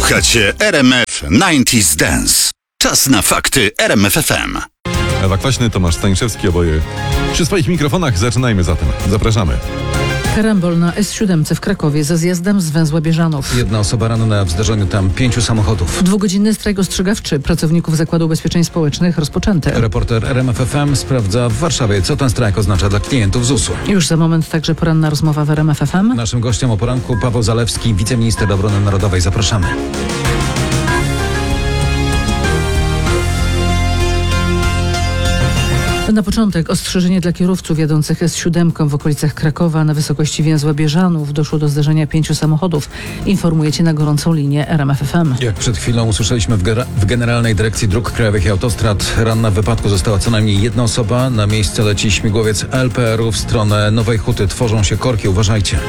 Słuchacie RMF 90's Dance. Czas na fakty RMF FM. Ewa Kwaśny, Tomasz Stańszewski, oboje przy swoich mikrofonach. Zaczynajmy zatem. Zapraszamy. Karambol na S7 w Krakowie ze zjazdem z węzła Bieżanów. Jedna osoba ranna w zdarzeniu tam 5 samochodów. Dwugodzinny strajk ostrzegawczy pracowników Zakładu Ubezpieczeń Społecznych rozpoczęty. Reporter RMF FM sprawdza w Warszawie, co ten strajk oznacza dla klientów ZUS-u. Już za moment także poranna rozmowa w RMF FM. Naszym gościem o poranku Paweł Zalewski, wiceminister obrony narodowej. Zapraszamy. Na początek ostrzeżenie dla kierowców jadących S7 w okolicach Krakowa na wysokości węzła Bieżanów. Doszło do zdarzenia 5 samochodów. Informujecie na gorącą linię RMF FM. Jak przed chwilą usłyszeliśmy w Generalnej Dyrekcji Dróg Krajowych i Autostrad, ranna w wypadku została co najmniej jedna osoba. Na miejsce leci śmigłowiec LPR-u w stronę Nowej Huty. Tworzą się korki, uważajcie.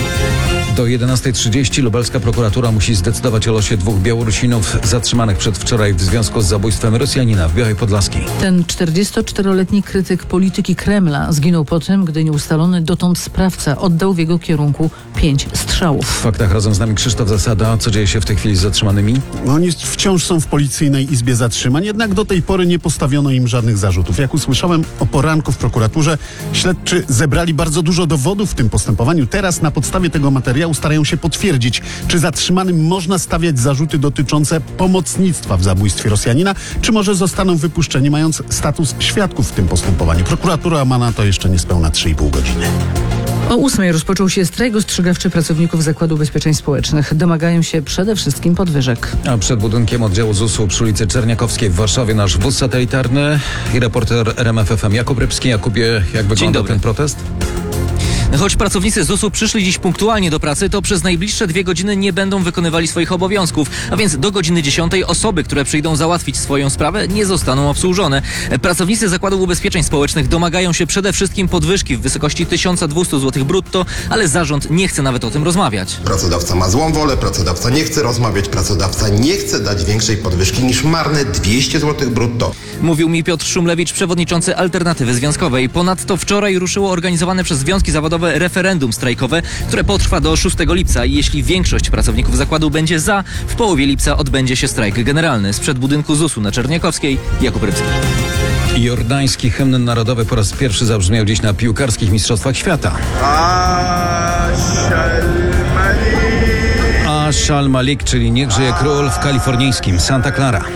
Do 11:30 lubelska prokuratura musi zdecydować o losie 2 Białorusinów zatrzymanych przedwczoraj w związku z zabójstwem Rosjanina w Białej Podlaskiej. Ten 44-letni krytyk polityki Kremla zginął po tym, gdy nieustalony dotąd sprawca oddał w jego kierunku 5 strzałów. W faktach razem z nami Krzysztof Zasada. Co dzieje się w tej chwili z zatrzymanymi? Oni wciąż są w policyjnej izbie zatrzymań, jednak do tej pory nie postawiono im żadnych zarzutów. Jak usłyszałem o poranku w prokuraturze, śledczy zebrali bardzo dużo dowodów w tym postępowaniu. Teraz na podstawie tego materiału starają się potwierdzić, czy zatrzymanym można stawiać zarzuty dotyczące pomocnictwa w zabójstwie Rosjanina, czy może zostaną wypuszczeni, mając status świadków w tym postępowaniu. Prokuratura ma na to jeszcze niespełna 3,5 godziny. O 8:00 rozpoczął się strajk ostrzegawczy pracowników Zakładu Ubezpieczeń Społecznych. Domagają się przede wszystkim podwyżek. A przed budynkiem oddziału ZUS-u przy ulicy Czerniakowskiej w Warszawie nasz wóz satelitarny i reporter RMF FM Jakub Rybski. Jakubie, jak wygląda ten protest? Choć pracownicy ZUS-u przyszli dziś punktualnie do pracy, to przez najbliższe 2 godziny nie będą wykonywali swoich obowiązków, a więc do godziny 10:00 osoby, które przyjdą załatwić swoją sprawę, nie zostaną obsłużone. Pracownicy Zakładu Ubezpieczeń Społecznych domagają się przede wszystkim podwyżki w wysokości 1200 zł brutto, ale zarząd nie chce nawet o tym rozmawiać. Pracodawca ma złą wolę, pracodawca nie chce rozmawiać, pracodawca nie chce dać większej podwyżki niż marne 200 zł brutto. Mówił mi Piotr Szumlewicz, przewodniczący Alternatywy Związkowej. Ponadto wczoraj ruszyło organizowane przez związki zawodowe referendum strajkowe, które potrwa do 6 lipca i jeśli większość pracowników zakładu będzie za, w połowie lipca odbędzie się strajk generalny. Sprzed budynku ZUS-u na Czerniakowskiej, Jakub Rybski. Jordański hymn narodowy po raz pierwszy zabrzmiał dziś na piłkarskich mistrzostwach świata. Ashal Malik, czyli Niech żyje król w kalifornijskim Santa Clara.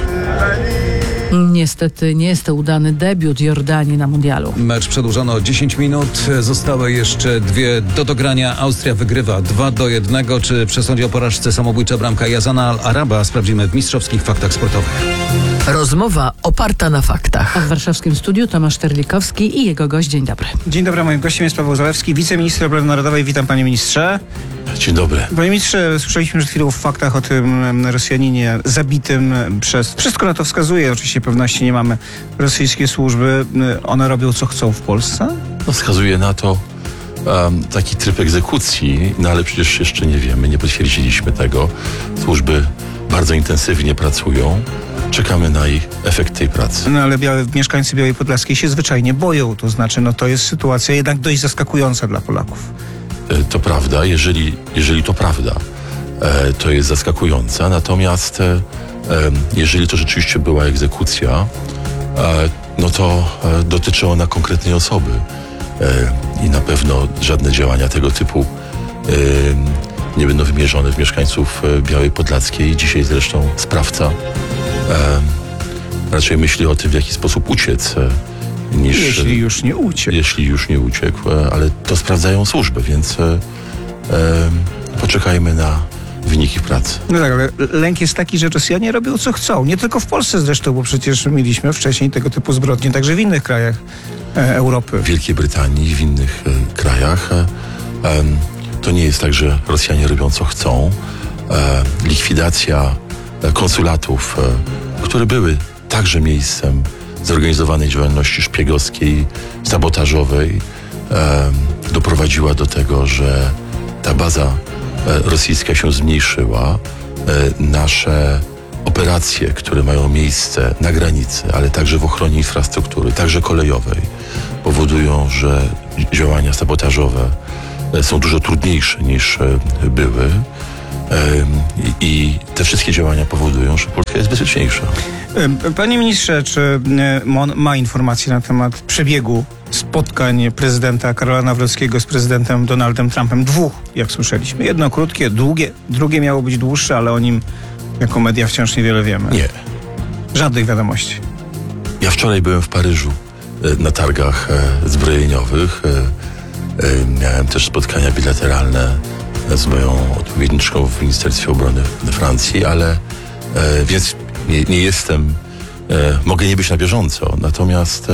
Niestety nie jest to udany debiut Jordanii na mundialu. Mecz przedłużono o 10 minut. Zostały jeszcze 2 do dogrania. Austria wygrywa 2-1. Czy przesądzi o porażce samobójcza bramka Yazana Al-Araba? Sprawdzimy w mistrzowskich faktach sportowych. Rozmowa oparta na faktach. A w warszawskim studiu Tomasz Terlikowski i jego gość. Dzień dobry. Dzień dobry, moim gościem jest Paweł Zalewski, wiceminister obrony narodowej. Witam, panie ministrze. Dzień dobry. Panie ministrze, słyszeliśmy przed chwilą w faktach o tym Rosjaninie zabitym przez... Wszystko na to wskazuje, oczywiście pewności nie mamy. Rosyjskie służby, one robią co chcą w Polsce? No, wskazuje na to taki tryb egzekucji, no ale przecież jeszcze nie wiemy, nie potwierdziliśmy tego. Służby bardzo intensywnie pracują. Czekamy na ich efekt tej pracy. No ale mieszkańcy Białej Podlaskiej się zwyczajnie boją. To znaczy, to jest sytuacja jednak dość zaskakująca dla Polaków. To prawda, jeżeli to prawda, to jest zaskakujące. Natomiast jeżeli to rzeczywiście była egzekucja, no to dotyczy ona konkretnej osoby. I na pewno żadne działania tego typu nie będą wymierzone w mieszkańców Białej Podlaskiej. Dzisiaj zresztą sprawca raczej myśli o tym, w jaki sposób uciec, niż... Jeśli już nie uciekł. Jeśli już nie uciekł, ale to sprawdzają służby, więc poczekajmy na wyniki pracy. No tak, ale lęk jest taki, że Rosjanie robią co chcą. Nie tylko w Polsce zresztą, bo przecież mieliśmy wcześniej tego typu zbrodnie także w innych krajach Europy. W Wielkiej Brytanii i w innych krajach. To nie jest tak, że Rosjanie robią co chcą. Likwidacja konsulatów, które były także miejscem zorganizowanej działalności szpiegowskiej, sabotażowej, doprowadziła do tego, że ta baza rosyjska się zmniejszyła. Nasze operacje, które mają miejsce na granicy, ale także w ochronie infrastruktury, także kolejowej, powodują, że działania sabotażowe są dużo trudniejsze niż były. I te wszystkie działania powodują, że Polska jest bezpieczniejsza. Panie ministrze, czy MON ma informacje na temat przebiegu spotkań prezydenta Karola Nawrockiego z prezydentem Donaldem Trumpem? 2, jak słyszeliśmy. Jedno krótkie, drugie miało być dłuższe, ale o nim jako media wciąż niewiele wiemy. Nie. Żadnych wiadomości. Ja wczoraj byłem w Paryżu na targach zbrojeniowych. Miałem też spotkania bilateralne z moją odpowiedniczką w Ministerstwie Obrony Francji, ale więc nie jestem, mogę nie być na bieżąco, natomiast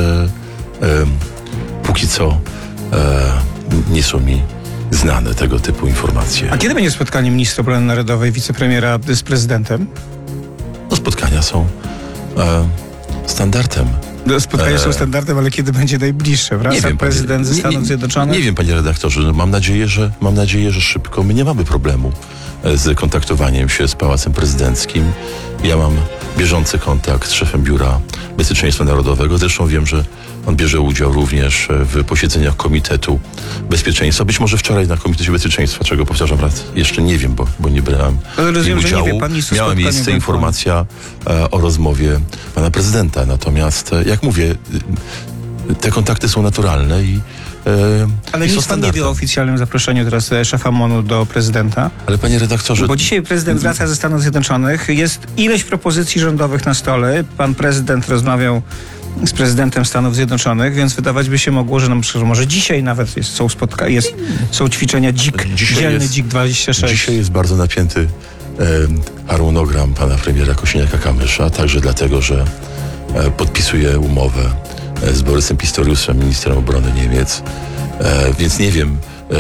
póki co nie są mi znane tego typu informacje. A kiedy będzie spotkanie ministra obrony narodowej, wicepremiera z prezydentem? No, spotkania są standardem. Spotkania są standardem, ale kiedy będzie najbliższe? Wraca prezydent ze Stanów Zjednoczonych? Nie wiem, panie redaktorze. No, mam nadzieję, że szybko. My nie mamy problemu z kontaktowaniem się z Pałacem Prezydenckim. Ja mam bieżący kontakt z szefem Biura Bezpieczeństwa Narodowego. Zresztą wiem, że on bierze udział również w posiedzeniach Komitetu Bezpieczeństwa. Być może wczoraj na Komitecie Bezpieczeństwa, czego powtarzam raz, jeszcze nie wiem, bo nie brałem udziału. Miała miejsce informacja o rozmowie pana prezydenta. Natomiast, jak mówię, te kontakty są naturalne i ale nic pan nie wie o oficjalnym zaproszeniu teraz szefa MON-u do prezydenta? Ale panie redaktorze... Bo dzisiaj prezydent wraca ze Stanów Zjednoczonych. Jest ileś propozycji rządowych na stole. Pan prezydent rozmawiał z prezydentem Stanów Zjednoczonych, więc wydawać by się mogło, że może dzisiaj nawet są ćwiczenia dzielny Dzik 26. Dzisiaj jest bardzo napięty harmonogram pana premiera Kosiniaka-Kamysza, także dlatego, że podpisuje umowę z Borysem Pistoriusem, ministrem obrony Niemiec. Więc nie wiem,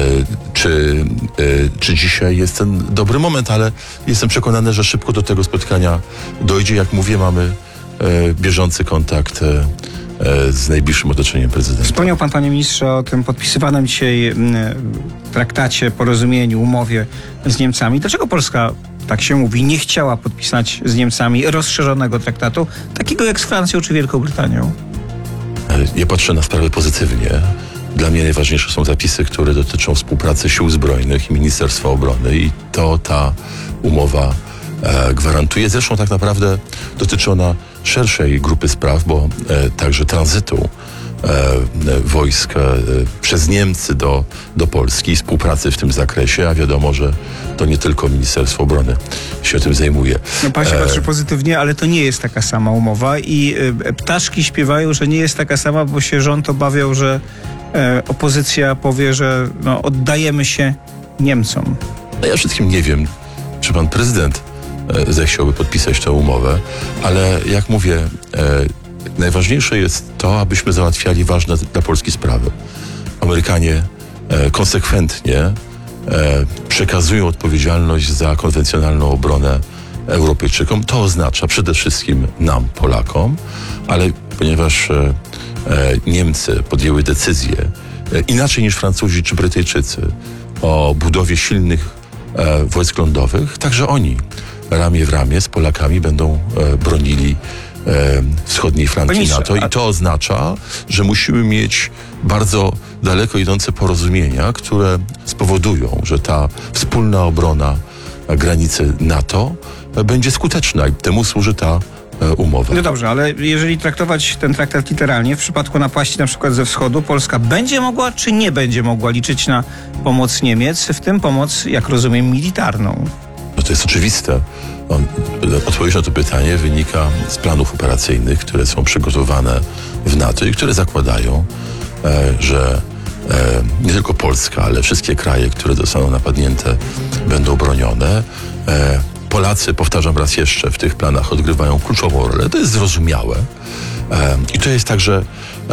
czy dzisiaj jest ten dobry moment, ale jestem przekonany, że szybko do tego spotkania dojdzie. Jak mówię, mamy bieżący kontakt z najbliższym otoczeniem prezydenta. Wspomniał pan, panie ministrze, o tym podpisywanym dzisiaj traktacie, porozumieniu, umowie z Niemcami. Dlaczego Polska, tak się mówi, nie chciała podpisać z Niemcami rozszerzonego traktatu, takiego jak z Francją czy Wielką Brytanią? Ja patrzę na sprawę pozytywnie. Dla mnie najważniejsze są zapisy, które dotyczą współpracy Sił Zbrojnych i Ministerstwa Obrony i to ta umowa gwarantuje. Zresztą tak naprawdę dotyczy ona szerszej grupy spraw, bo także tranzytu wojsk przez Niemcy do Polski i współpracy w tym zakresie, a wiadomo, że to nie tylko Ministerstwo Obrony się tym zajmuje. No pan się patrzy pozytywnie, ale to nie jest taka sama umowa i ptaszki śpiewają, że nie jest taka sama, bo się rząd obawiał, że opozycja powie, że oddajemy się Niemcom. No ja wszystkim nie wiem, czy pan prezydent zechciałby podpisać tę umowę, ale jak mówię, najważniejsze jest to, abyśmy załatwiali ważne dla Polski sprawy. Amerykanie konsekwentnie przekazują odpowiedzialność za konwencjonalną obronę Europejczykom. To oznacza przede wszystkim nam, Polakom, ale ponieważ Niemcy podjęły decyzję inaczej niż Francuzi czy Brytyjczycy o budowie silnych wojsk lądowych, także oni ramię w ramię z Polakami będą bronili wschodniej flanki NATO i to oznacza, że musimy mieć bardzo daleko idące porozumienia, które spowodują, że ta wspólna obrona granicy NATO będzie skuteczna i temu służy ta umowa. No dobrze, ale jeżeli traktować ten traktat literalnie, w przypadku napaści na przykład ze wschodu, Polska będzie mogła czy nie będzie mogła liczyć na pomoc Niemiec, w tym pomoc, jak rozumiem, militarną? No to jest oczywiste. Odpowiedź na to pytanie wynika z planów operacyjnych, które są przygotowane w NATO i które zakładają, że nie tylko Polska, ale wszystkie kraje, które zostaną napadnięte, będą bronione. Polacy, powtarzam raz jeszcze, w tych planach odgrywają kluczową rolę. To jest zrozumiałe. I to jest także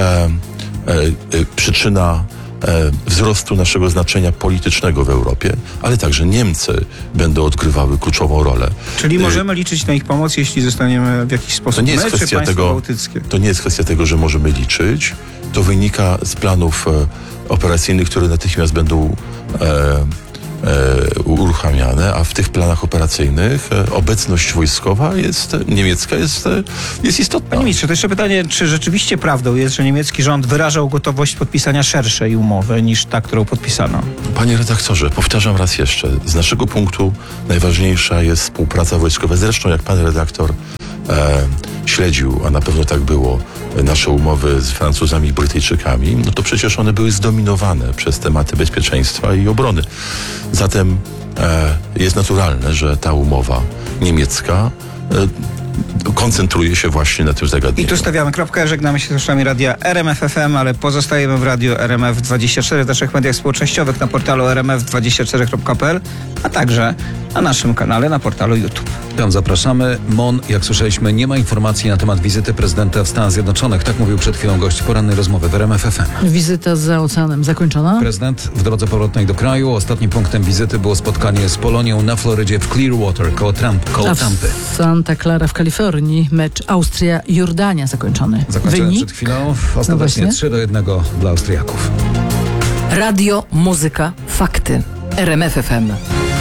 przyczyna wzrostu naszego znaczenia politycznego w Europie, ale także Niemcy będą odgrywały kluczową rolę. Czyli możemy liczyć na ich pomoc, jeśli zostaniemy w jakiś sposób To nie jest kwestia tego, że możemy liczyć. To wynika z planów operacyjnych, które natychmiast będą uruchamiane, a w tych planach operacyjnych obecność wojskowa niemiecka jest istotna. Panie ministrze, to jeszcze pytanie, czy rzeczywiście prawdą jest, że niemiecki rząd wyrażał gotowość podpisania szerszej umowy niż ta, którą podpisano? Panie redaktorze, powtarzam raz jeszcze, z naszego punktu najważniejsza jest współpraca wojskowa. Zresztą jak pan redaktor śledził, a na pewno tak było, nasze umowy z Francuzami i Brytyjczykami, no to przecież one były zdominowane przez tematy bezpieczeństwa i obrony. Zatem jest naturalne, że ta umowa niemiecka koncentruje się właśnie na tym zagadnieniu. I tu stawiamy kropkę, żegnamy się z słuchaczami radia RMF FM, ale pozostajemy w radiu RMF24, w naszych mediach społecznościowych, na portalu rmf24.pl, a także na naszym kanale na portalu YouTube. Tam zapraszamy. MON, jak słyszeliśmy, nie ma informacji na temat wizyty prezydenta w Stanach Zjednoczonych. Tak mówił przed chwilą gość porannej rozmowy w RMF FM. Wizyta za oceanem zakończona? Prezydent w drodze powrotnej do kraju. Ostatnim punktem wizyty było spotkanie z Polonią na Florydzie w Clearwater koło Tampy. W Santa Clara w Kalifornii mecz Austria-Jordania zakończony. Zakończony Wynik? przed chwilą. Ostatecznie 3-1 dla Austriaków. Radio, muzyka, fakty. RMF FM.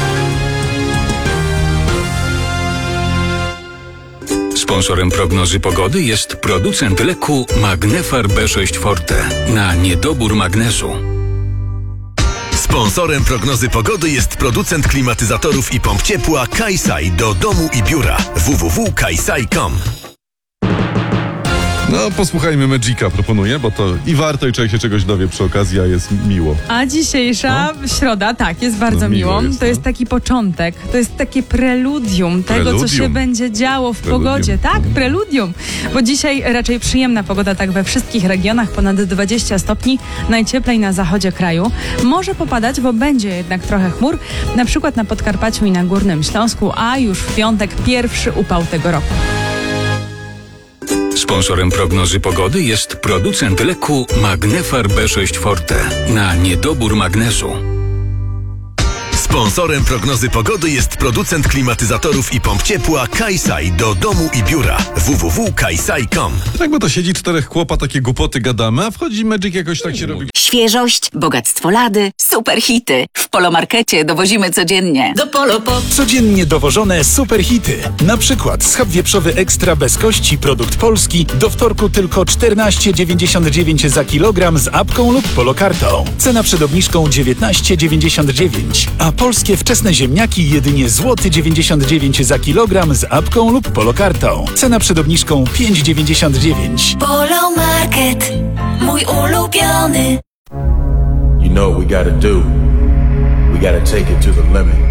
Sponsorem prognozy pogody jest producent leku Magnefar B6 Forte na niedobór magnezu. Sponsorem prognozy pogody jest producent klimatyzatorów i pomp ciepła Kaisai do domu i biura www.kaisai.com. No, posłuchajmy Magica, proponuję, bo to i warto, i człowiek się czegoś dowie przy okazji, a jest miło. A dzisiejsza środa, tak, jest bardzo miło. To jest taki początek, to jest takie preludium tego, co się będzie działo w pogodzie. Tak, preludium. Bo dzisiaj raczej przyjemna pogoda, tak we wszystkich regionach, ponad 20 stopni, najcieplej na zachodzie kraju. Może popadać, bo będzie jednak trochę chmur, na przykład na Podkarpaciu i na Górnym Śląsku, a już w piątek pierwszy upał tego roku. Sponsorem prognozy pogody jest producent leku Magnefar B6 Forte na niedobór magnezu. Sponsorem prognozy pogody jest producent klimatyzatorów i pomp ciepła Kaisai do domu i biura www.kaisai.com. Tak, bo to siedzi 4 chłopa, takie głupoty gadamy, a wchodzi Magic, jakoś tak się robi. Świeżość, bogactwo lady, super hity. W Polomarkecie dowozimy codziennie. Do Polopop. Codziennie dowożone super hity. Na przykład schab wieprzowy ekstra bez kości, produkt polski, do wtorku tylko 14,99 za kilogram z apką lub polokartą. Cena przed obniżką 19,99. A polskie wczesne ziemniaki jedynie złoty,99 za kilogram z apką lub polokartą. Cena przed obniżką 5,99. Polomarket, mój ulubiony. You know what we gotta do. We gotta take it to the limit.